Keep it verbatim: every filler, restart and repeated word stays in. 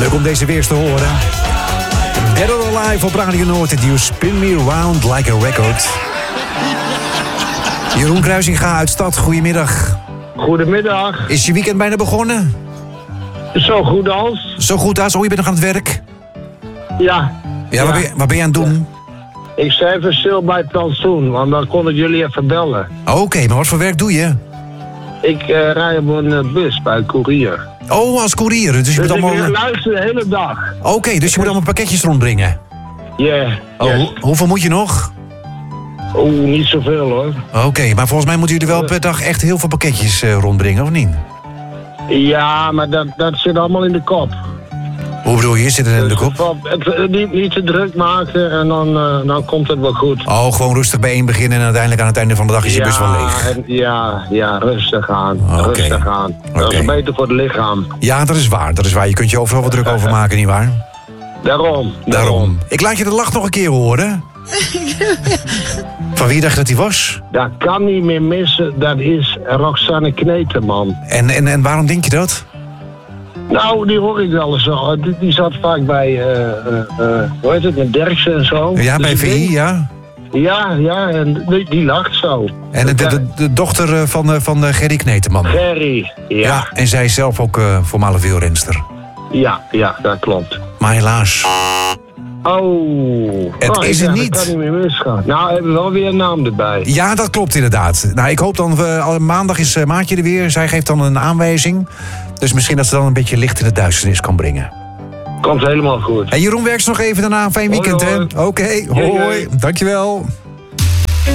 Leuk om deze weer eens te horen. Dead or Alive op Radio Noord. You spin me round like a record. Jeroen Kruisinga uit Stad, goedemiddag. Goedemiddag. Is je weekend bijna begonnen? Zo goed als. Zo goed als? Oh, je bent nog aan het werk? Ja. Ja, wat ben je, wat ben je aan het doen? Ja. Ik sta even stil bij het plantsoen, want dan kon ik jullie even bellen. Oké, okay, maar wat voor werk doe je? Ik uh, rij op een uh, bus bij Courier. Oh, als courier. Dus, je dus moet allemaal... ik luister de hele dag. Oké, okay, dus je moet allemaal pakketjes rondbrengen? Ja. Yeah, oh, yes. ho- hoeveel moet je nog? Oeh, niet zoveel hoor. Oké, okay, maar volgens mij moeten jullie wel per dag echt heel veel pakketjes uh, rondbrengen, of niet? Ja, maar dat, dat zit allemaal in de kop. Hoe bedoel je, zit het in de kop? Het, het, niet, niet te druk maken en dan, uh, dan komt het wel goed. Oh, gewoon rustig bijeen beginnen en uiteindelijk aan het einde van de dag is je ja, bus wel leeg. En, ja, ja, rustig aan. Okay. Rustig aan. Dat okay. is beter voor het lichaam. Ja, dat is waar. Dat is waar. Je kunt je overal wat druk over maken, nietwaar? Daarom, daarom. Daarom. Ik laat je de lach nog een keer horen. Van wie dacht je dat hij was? Dat kan niet meer missen. Dat is Roxanne Kneteman. En, en, en waarom denk je dat? Nou, die hoor ik wel eens zo. Die, die zat vaak bij, uh, uh, uh, hoe heet het, met Derksen en zo. Ja, dus bij V I, denk, ja. Ja, ja, en die, die lacht zo. En de, de, de, de dochter van, van Gerry Kneteman. Gerry, ja. Ja, en zij is zelf ook uh, voormalig wielrenster. Ja, ja, dat klopt. Maar helaas. Oh, het oh, is er niet. Dat kan niet meer misgaan. Nou, we hebben wel weer een naam erbij. Ja, dat klopt inderdaad. Nou, ik hoop dan, uh, maandag is uh, Maatje er weer. Zij geeft dan een aanwijzing. Dus misschien dat ze dan een beetje licht in de duisternis kan brengen. Komt helemaal goed. En Jeroen, werkt nog even daarna. Fijn weekend, hoi, hoi. hè? Oké, okay, hoi. Hoi. Dankjewel.